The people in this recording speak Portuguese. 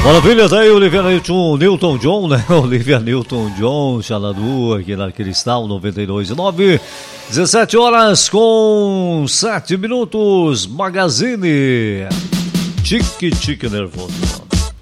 Maravilha, tá aí o Olivia Newton-John, né? Olivia Newton-John, Xanadu, aqui na Cristal 92.9, 17 horas com 7 minutos, Magazine, tique nervoso.